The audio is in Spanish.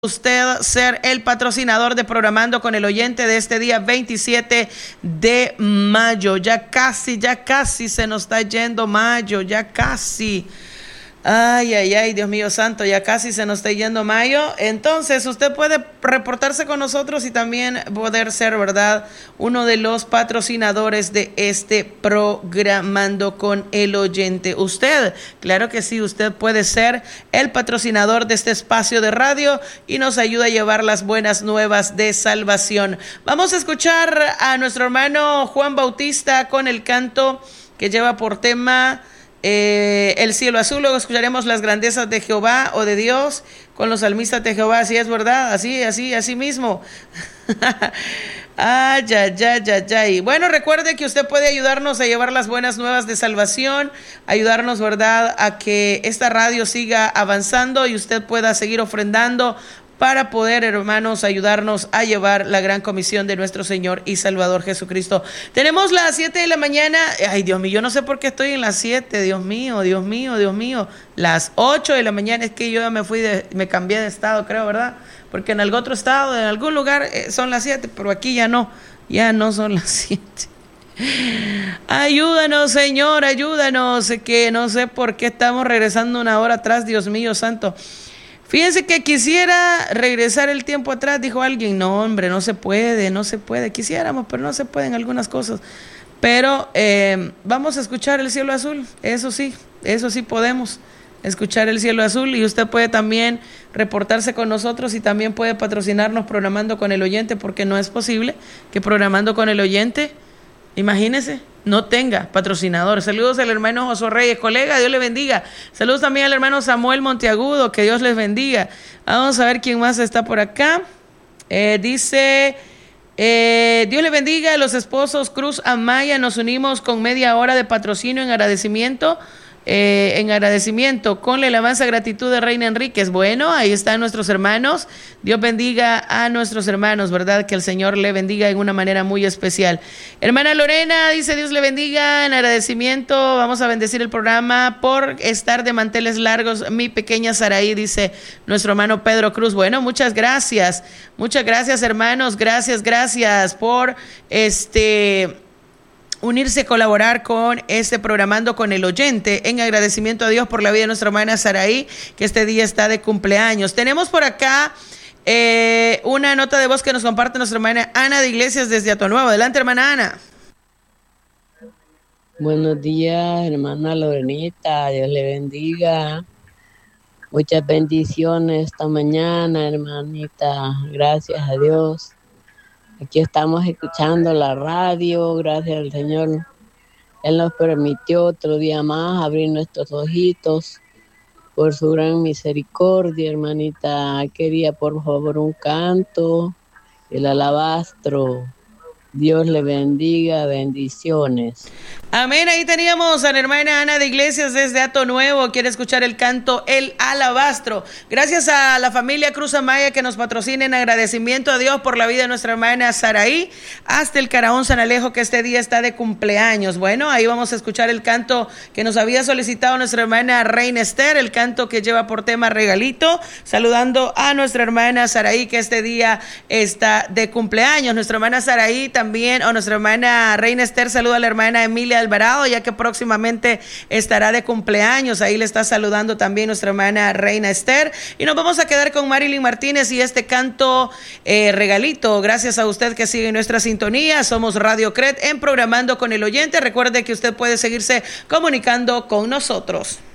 usted ser el patrocinador de Programando con el Oyente de este día 27 de mayo. Ya casi se nos está yendo mayo, ya casi. Ay, Dios mío santo, ya casi se nos está yendo mayo. Entonces usted puede reportarse con nosotros y también poder ser, ¿verdad?, uno de los patrocinadores de este Programando con el Oyente. Usted, claro que sí, usted puede ser el patrocinador de este espacio de radio y nos ayuda a llevar las buenas nuevas de salvación. Vamos a escuchar a nuestro hermano Juan Bautista con el canto que lleva por tema El cielo azul. Luego escucharemos las grandezas de Jehová o de Dios con los salmistas de Jehová. Así es, ¿verdad? Así mismo. Ay. Bueno, recuerde que usted puede ayudarnos a llevar las buenas nuevas de salvación, ayudarnos, ¿verdad?, a que esta radio siga avanzando y usted pueda seguir ofrendando para poder, hermanos, ayudarnos a llevar la gran comisión de nuestro Señor y Salvador Jesucristo. Tenemos las 7 de la mañana. Ay, Dios mío, yo no sé por qué estoy en las 7. Dios mío. Las 8 de la mañana. Es que yo ya me cambié de estado, creo, ¿verdad? Porque en algún otro estado, en algún lugar son las 7, pero aquí ya no son las 7. Ayúdanos, Señor, ayúdanos, que no sé por qué estamos regresando una hora atrás, Dios mío santo. Fíjense que quisiera regresar el tiempo atrás, dijo alguien. No, hombre, no se puede. Quisiéramos, pero no se pueden algunas cosas. Pero vamos a escuchar el cielo azul. Eso sí podemos escuchar el cielo azul. Y usted puede también reportarse con nosotros y también puede patrocinarnos Programando con el Oyente, porque no es posible que Programando con el Oyente, imagínese, no tenga patrocinador. Saludos al hermano Josué Reyes, colega, Dios le bendiga. Saludos también al hermano Samuel Monteagudo, que Dios les bendiga. Vamos a ver quién más está por acá. Dice, Dios le bendiga a los esposos Cruz Amaya. Nos unimos con media hora de patrocinio en agradecimiento con la alabanza gratitud de Reina Enríquez. Bueno, ahí están nuestros hermanos. Dios bendiga a nuestros hermanos, ¿verdad? Que el Señor le bendiga en una manera muy especial. Hermana Lorena dice, Dios le bendiga, en agradecimiento vamos a bendecir el programa por estar de manteles largos mi pequeña Saraí, dice nuestro hermano Pedro Cruz. Bueno, muchas gracias hermanos, gracias por unirse, colaborar con este Programando con el Oyente, en agradecimiento a Dios por la vida de nuestra hermana Saraí, que este día está de cumpleaños. Tenemos por acá una nota de voz que nos comparte nuestra hermana Ana de Iglesias desde Atonuevo. Adelante, hermana Ana. Buenos días, hermana Lorenita, Dios le bendiga. Muchas bendiciones esta mañana, hermanita, gracias a Dios. Aquí estamos escuchando la radio, gracias al Señor. Él nos permitió otro día más abrir nuestros ojitos por su gran misericordia, hermanita. Quería, por favor, un canto, el alabastro. Dios le bendiga, bendiciones. Amén, ahí teníamos a la hermana Ana de Iglesias desde Atonuevo. Quiere escuchar el canto El Alabastro. Gracias a la familia Cruz Amaya que nos patrocina, en agradecimiento a Dios por la vida de nuestra hermana Saraí, hasta el Caraón San Alejo, que este día está de cumpleaños. Bueno, ahí vamos a escuchar el canto que nos había solicitado nuestra hermana Reina Esther, el canto que lleva por tema Regalito, saludando a nuestra hermana Saraí, que este día está de cumpleaños. Nuestra hermana Saraí también, o nuestra hermana Reina Esther, saluda a la hermana Emilia Alvarado, ya que próximamente estará de cumpleaños. Ahí le está saludando también nuestra hermana Reina Esther. Y nos vamos a quedar con Marilyn Martínez y este canto Regalito. Gracias a usted que sigue nuestra sintonía. Somos Radio Cred en Programando con el Oyente. Recuerde que usted puede seguirse comunicando con nosotros.